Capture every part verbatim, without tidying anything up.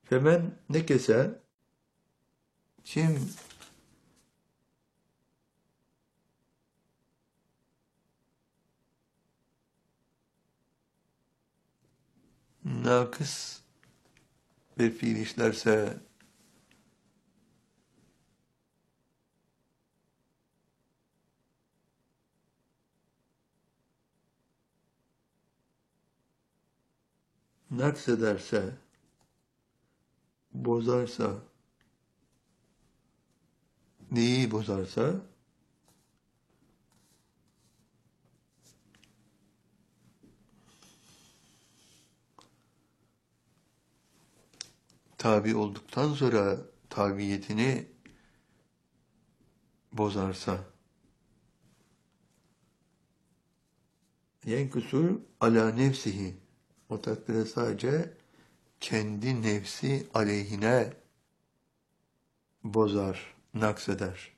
Femen ne kese? Kim nakıs bir fiil işlerse naksederse, bozarsa, neyi bozarsa tabi olduktan sonra tabiyetini bozarsa yenkusur ala nefsihi, o takdirde sadece kendi nefsi aleyhine bozar, nakseder.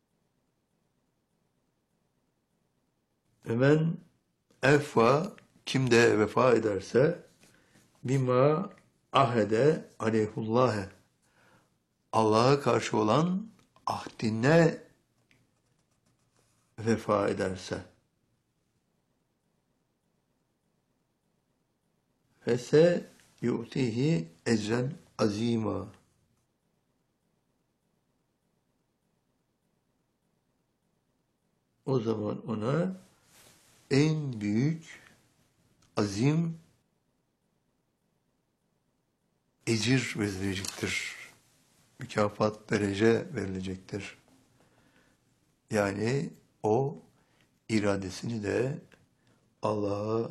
Hemen effa, kim de vefa ederse bima ahede aleyhullâhe, Allah'a karşı olan ahdine vefa ederse fese yu'tihi ecren azima, o zaman ona en büyük azim ecir verilecektir. Mükafat, derece verilecektir. Yani o iradesini de Allah'a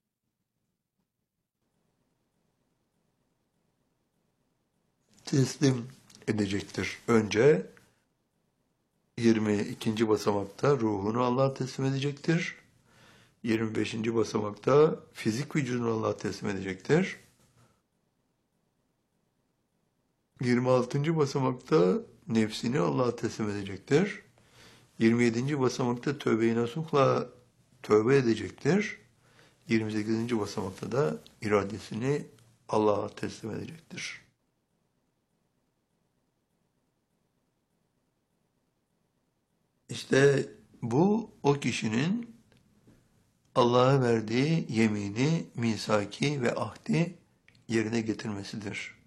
teslim edecektir. Önce yirmi ikinci basamakta ruhunu Allah'a teslim edecektir. yirmi beşinci basamakta fizik vücudunu Allah'a teslim edecektir. yirmi altıncı basamakta nefsini Allah'a teslim edecektir. yirmi yedinci basamakta tövbe-i nasuhla tövbe edecektir. yirmi sekizinci basamakta da iradesini Allah'a teslim edecektir. İşte bu o kişinin Allah'a verdiği yemini, misaki ve ahdi yerine getirmesidir.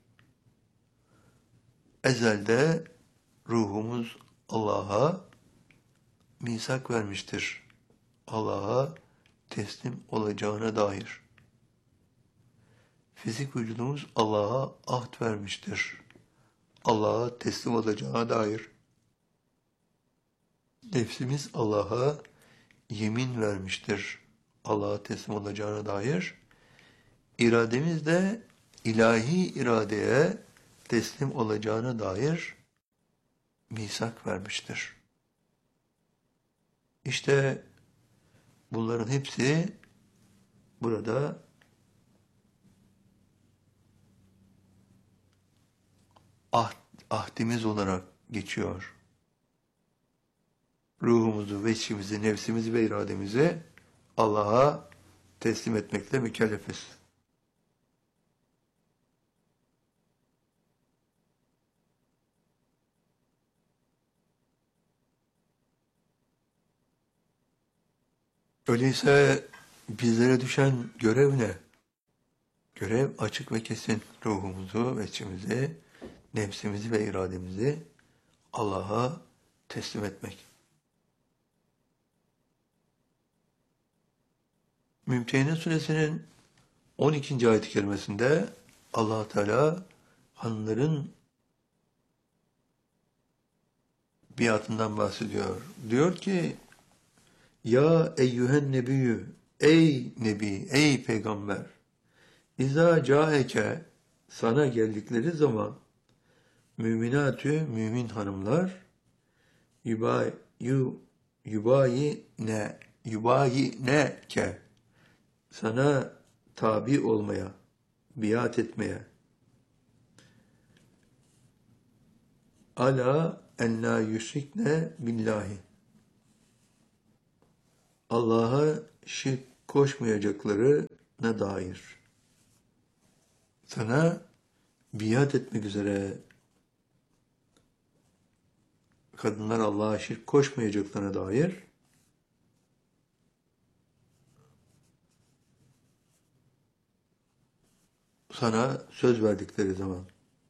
Ezelde ruhumuz Allah'a misak vermiştir. Allah'a teslim olacağına dair. Fizik vücudumuz Allah'a ahd vermiştir. Allah'a teslim olacağına dair. Nefsimiz Allah'a yemin vermiştir. Allah'a teslim olacağına dair. İrademiz de ilahi iradeye teslim olacağına dair misak vermiştir. İşte bunların hepsi burada ahd, ahdimiz olarak geçiyor. Ruhumuzu, veçhimizi, nefsimizi ve irademizi Allah'a teslim etmekle mükellefiz. Öyleyse bizlere düşen görev ne? Görev açık ve kesin. Ruhumuzu, veçhimizi, nefsimizi ve irademizi Allah'a teslim etmek. Mümtehine Suresinin on ikinci ayet-i kerimesinde Allah Teala hanların biatından bahsediyor. Diyor ki, ya eyyühen nebiyyü, ey nebi, ey peygamber, İza caeke, sana geldikleri zaman müminatü, mümin hanımlar, yubayi, yubayi ne, yubayi ne ke, sana tabi olmaya, biat etmeye, ala en la yüşrikne billahi, Allah'a şirk koşmayacaklarına dair sana biat etmek üzere kadınlar Allah'a şirk koşmayacaklarına dair sana söz verdikleri zaman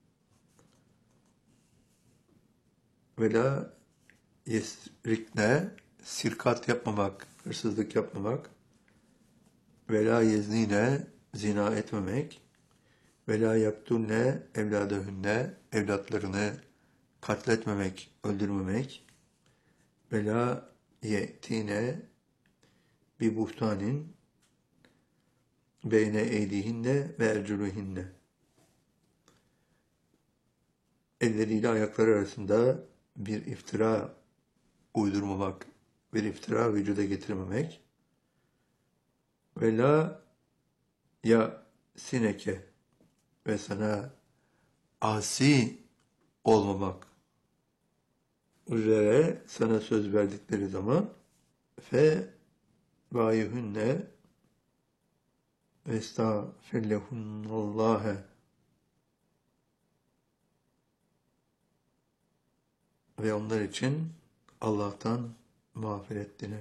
vela yesrikne sirkat yapmamak, hırsızlık yapmamak, vela yeznine zina etmemek, vela yaktulne evladahünne evlatlarını katletmemek, öldürmemek, vela yetine bi buhtanin beyne eydihinne ve erculuhinne. Elleriyle ayakları arasında bir iftira uydurmamak, bir iftira vücuda getirmemek. Ve la ya sineke ve sana asi olmamak üzere sana söz verdikleri zaman fe vayuhunne estağfirlehunnallâhe ve onlar için Allah'tan mağfiret dile.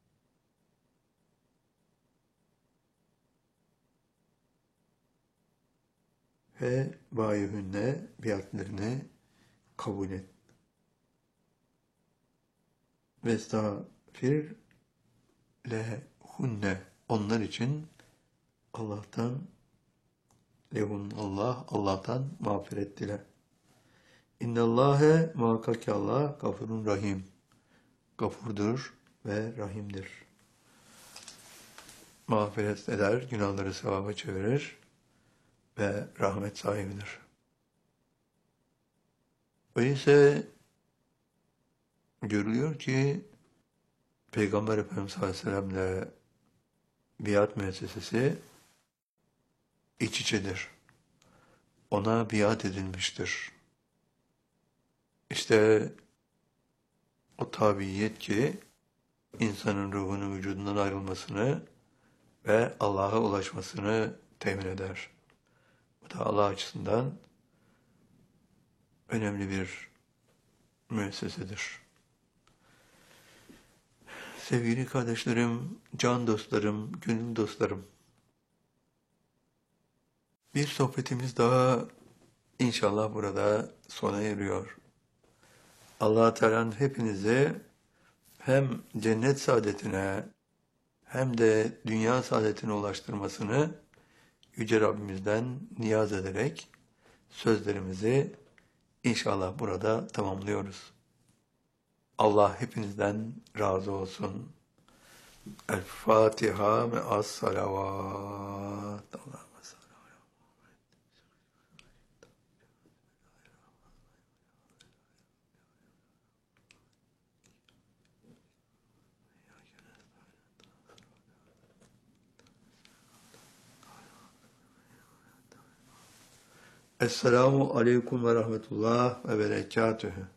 Ve vayuhunne biatlerini kabul et. Ve estağfir lehunne onlar için Allah'tan lehun Allah Allah'tan mağfiret dile. İnnallâhe muhakkak ki Allah gafurun rahim. Gafurdur ve rahimdir. Mağfiret eder, günahları sevaba çevirir ve rahmet sahibidir. Öyleyse görülüyor ki Peygamber Efendimiz sallallahu aleyhi ve sellem'le biat müessesesi iç içedir. Ona biat edilmiştir. İşte o tabiyet ki insanın ruhunun vücudundan ayrılmasını ve Allah'a ulaşmasını temin eder. Bu da Allah açısından önemli bir müessesedir. Sevgili kardeşlerim, can dostlarım, gönül dostlarım. Bir sohbetimiz daha inşallah burada sona eriyor. Allah-u Teala'nın hepinize hem cennet saadetine hem de dünya saadetine ulaştırmasını Yüce Rabbimizden niyaz ederek sözlerimizi inşallah burada tamamlıyoruz. Allah hepinizden razı olsun. El Fatiha ve as salavat. Allahümme salli. Esselamu aleyküm ve rahmetullah ve berekatühü.